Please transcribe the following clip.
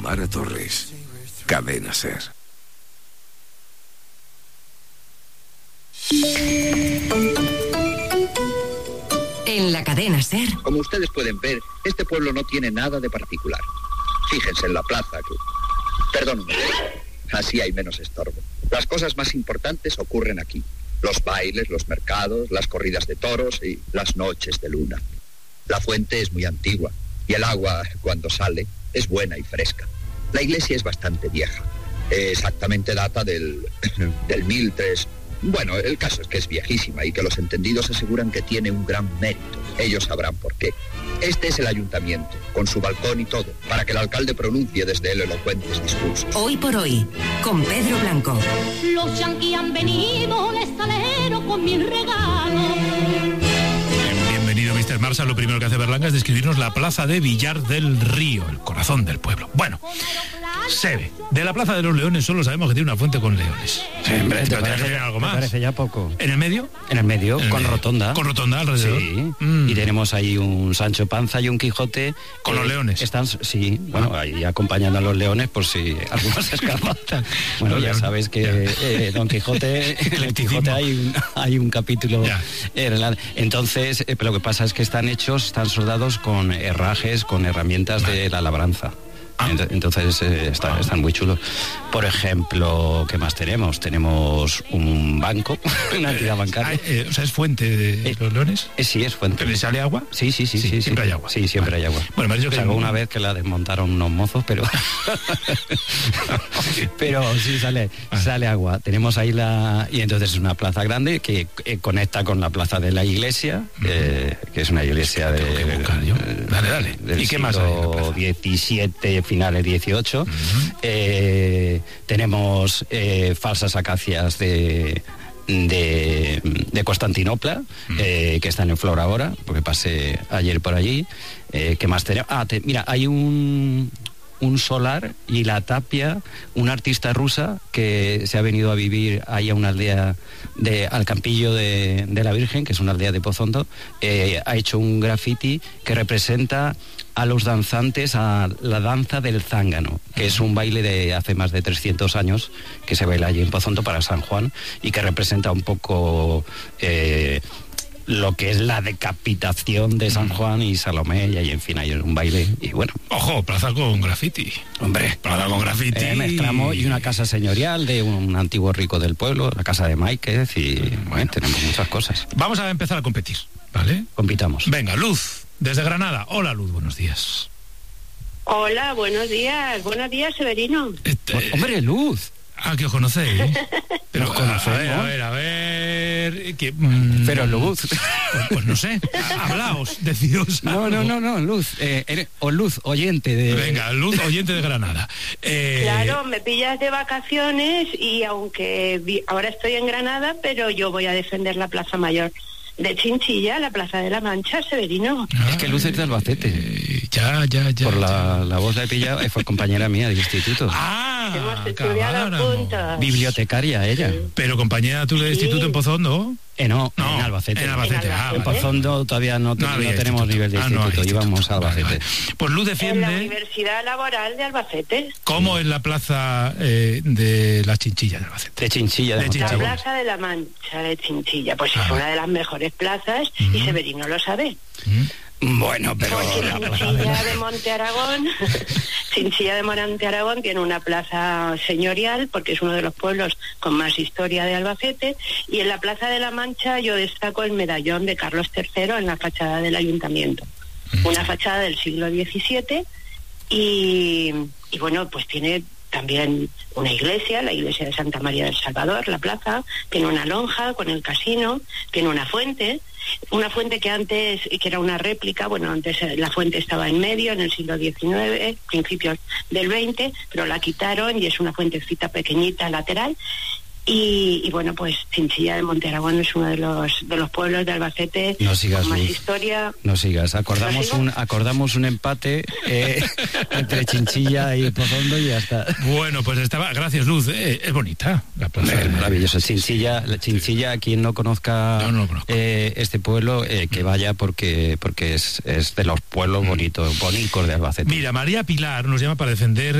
Tamara Torres, Cadena SER. En la Cadena SER. Como ustedes pueden ver, este pueblo no tiene nada de particular. Fíjense en la plaza Perdón, así hay menos estorbo. Las cosas más importantes ocurren aquí. Los bailes, los mercados, las corridas de toros y las noches de luna. La fuente es muy antigua y el agua, cuando sale, es buena y fresca. La iglesia es bastante vieja. Exactamente data del 1003. Bueno, el caso es que es viejísima y que los entendidos aseguran que tiene un gran mérito. Ellos sabrán por qué. Este es el ayuntamiento, con su balcón y todo, para que el alcalde pronuncie desde él elocuentes discursos. Hoy por hoy, con Pedro Blanco. Los yanquis han venido de Salero con mis regalos. Bienvenido, Mr. Marshall. Lo primero que hace Berlanga es describirnos la plaza de Villar del Río, el corazón del pueblo. Bueno, se ve. De la plaza de los Leones solo sabemos que tiene una fuente con leones. Sí, hombre, ¿Te parece algo más? Me parece ya poco. ¿En el medio? En el medio, en el con medio. rotonda. Con rotonda alrededor. Sí. Y tenemos ahí un Sancho Panza y un Quijote. Con los leones. Están, sí, bueno, ahí acompañando a los leones por si algunos se escapan. Bueno, ya sabes que Don Quijote, en Quijote hay un capítulo. Entonces, pero lo que pasa es que están soldados con herrajes, con herramientas de la labranza. Entonces están muy chulos. Por ejemplo, ¿qué más tenemos? Tenemos un banco, una entidad bancaria. O sea, ¿es fuente de los leones? Sí, es fuente. ¿Le sale agua? Sí. Siempre hay agua. Sí, siempre hay agua. Bueno, me ha dicho que salvo una vez que la desmontaron unos mozos, pero pero sí sale agua. Tenemos ahí y entonces es una plaza grande que conecta con la plaza de la iglesia, que es una iglesia Dale. ¿Y qué más hay en la plaza? 17, finales 18. Tenemos falsas acacias de Constantinopla, que están en flor ahora, porque pasé ayer por allí. ¿Qué más tenemos? Mira, hay un solar y la tapia, una artista rusa que se ha venido a vivir ahí a una aldea al Campillo de la Virgen, que es una aldea de Pozondo, ha hecho un graffiti que representa a los danzantes a la danza del zángano, que es un baile de hace más de 300 años que se baila allí en Pozondo para San Juan y que representa un poco lo que es la decapitación de San Juan y Salomé, y ahí en fin hay un baile y bueno. Ojo, plaza con graffiti. Hombre, plaza con graffiti. Mezclamos y una casa señorial de un antiguo rico del pueblo, la casa de Máiquez y bueno, tenemos muchas cosas. Vamos a empezar a competir, ¿vale? Compitamos. Venga, Luz, desde Granada. Hola, Luz, buenos días. Hola, buenos días. Buenos días, Severino. Hombre, Luz. Que os conocéis. Pero nos conocemos. A ver. Pero Luz. Pues no sé. Hablaos, deciros. No, Luz. Luz, oyente de. Venga, Luz, oyente de Granada. Claro, me pillas de vacaciones y aunque ahora estoy en Granada, pero yo voy a defender la Plaza Mayor de Chinchilla, la Plaza de la Mancha, Severino. Es que Luz es de Albacete. Ya. Por la voz la he pillado, fue compañera mía del instituto. Hemos estudiado juntos. Bibliotecaria ella. Pero compañera tú del instituto en Pozondo. No, en Albacete. En Albacete. En Pozondo todavía no tenemos nivel de instituto, íbamos a Albacete. Vale. Pues Luz defiende... En la Universidad Laboral de Albacete. ¿Cómo en la plaza de la Chinchilla de Albacete? De Chinchilla. La Plaza de la Mancha de Chinchilla, pues es una de las mejores plazas y Severino lo sabe. Bueno, pero Chinchilla de Monte Aragón Chinchilla de Monte Aragón tiene una plaza señorial porque es uno de los pueblos con más historia de Albacete, y en la Plaza de la Mancha yo destaco el medallón de Carlos III en la fachada del ayuntamiento, una fachada del siglo XVII y bueno, pues tiene también una iglesia, la iglesia de Santa María del Salvador, la plaza, tiene una lonja con el casino, tiene una fuente que antes, que era una réplica, bueno, antes la fuente estaba en medio, en el siglo XIX, principios del XX, pero la quitaron y es una fuentecita pequeñita lateral. Y bueno, pues Chinchilla de Monte Aragón es uno de los pueblos de Albacete con más historia. No sigas, acordamos un empate entre Chinchilla y Pozondo y ya está. Bueno, pues gracias Luz, es bonita la plaza. Es maravilloso. Chinchilla, quien no conozca este pueblo, que vaya porque es de los pueblos bonitos de Albacete. Mira, María Pilar nos llama para defender